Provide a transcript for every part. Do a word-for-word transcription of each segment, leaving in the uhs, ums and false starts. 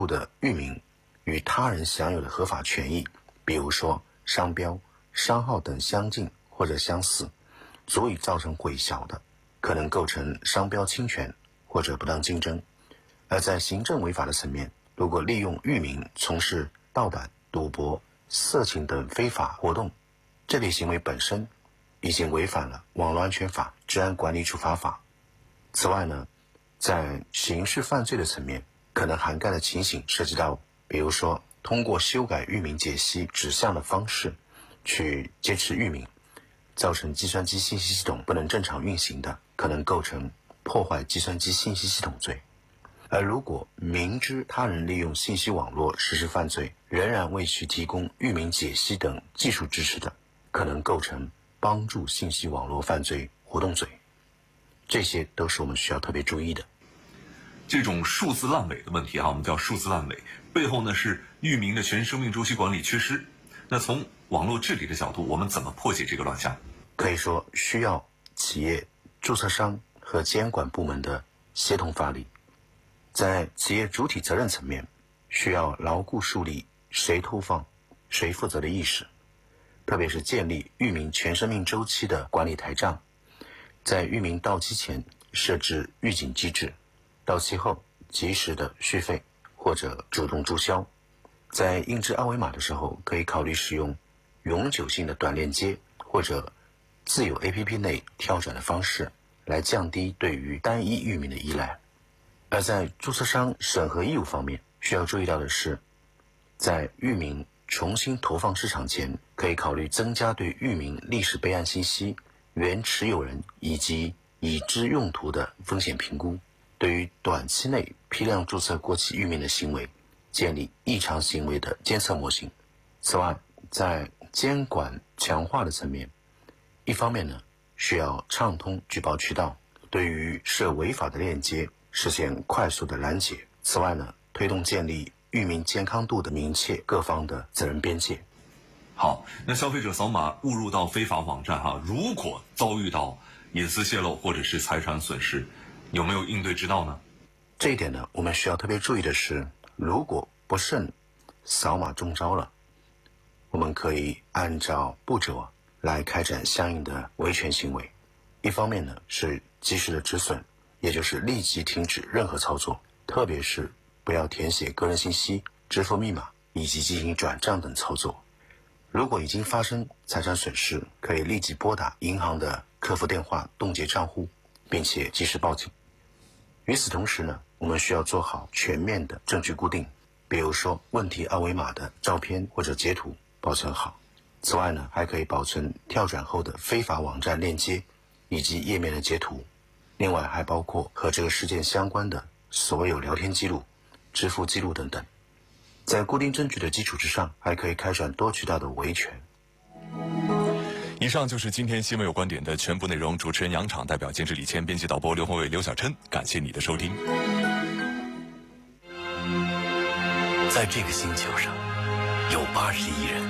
的域名与他人享有的合法权益，比如说商标、商号等相近或者相似，足以造成混淆的，可能构成商标侵权或者不当竞争。而在行政违法的层面，如果利用域名从事盗版、赌博、色情等非法活动，这类行为本身已经违反了网络安全法、治安管理处罚法。此外呢，在刑事犯罪的层面，可能涵盖的情形涉及到，比如说通过修改域名解析指向的方式去劫持域名，造成计算机信息系统不能正常运行的，可能构成破坏计算机信息系统罪。而如果明知他人利用信息网络实施犯罪，仍然为其提供域名解析等技术支持的，可能构成帮助信息网络犯罪活动罪。这些都是我们需要特别注意的。 这种数字烂尾的问题啊，我们叫数字烂尾，背后呢是域名的全生命周期管理缺失。那从网络治理的角度，我们怎么破解这个乱象？ 可以说需要企业、注册商和监管部门的协同发力。在企业主体责任层面，需要牢固树立谁投放、谁负责的意识，特别是建立域名全生命周期的管理台账，在域名到期前设置预警机制，到期后及时的续费或者主动注销。在印制二维码的时候，可以考虑使用永久性的短链接或者自有 A P P 内跳转的方式，来降低对于单一域名的依赖。而在注册商审核义务方面，需要注意到的是，在域名重新投放市场前，可以考虑增加对域名历史备案信息、原持有人以及已知用途的风险评估，对于短期内批量注册过期域名的行为，建立异常行为的监测模型。此外，在监管强化的层面，一方面呢，需要畅通举报渠道，对于涉违法的链接实现快速的拦截。此外呢，推动建立域名健康度的明确各方的责任边界。 好，那消费者扫码误入到非法网站哈，如果遭遇到隐私泄露或者是财产损失，有没有应对之道呢？ 这一点呢，我们需要特别注意的是，如果不慎扫码中招了，我们可以按照步骤来开展相应的维权行为。一方面呢，是及时的止损，也就是立即停止任何操作，特别是不要填写个人信息、支付密码以及进行转账等操作。如果已经发生财产损失，可以立即拨打银行的客服电话冻结账户，并且及时报警。与此同时呢，我们需要做好全面的证据固定，比如说问题二维码的照片或者截图保存好。此外呢，还可以保存跳转后的非法网站链接以及页面的截图。另外还包括和这个事件相关的所有聊天记录、支付记录等等。在固定证据的基础之上，还可以开展多渠道的维权。 以上就是今天新闻有观点的全部内容。主持人杨昶，代表监制李谦，编辑导播刘宏伟、刘小琛，感谢你的收听。 在这个星球上有八十亿人，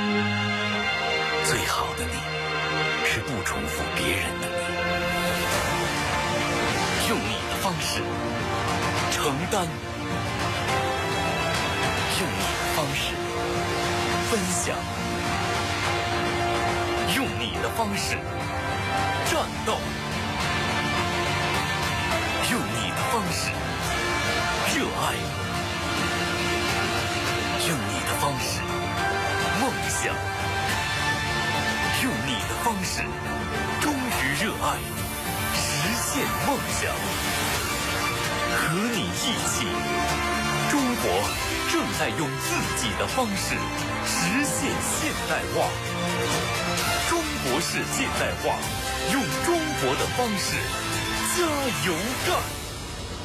最好的你是不重复别人的你，用你的方式承担，用你的方式分享，用你的方式战斗，用你的方式热爱，用你的方式梦想，用你的方式忠于热爱，实现梦想。和你一起，中国正在用自己的方式实现现代化。中国式现代化，用中国的方式加油干。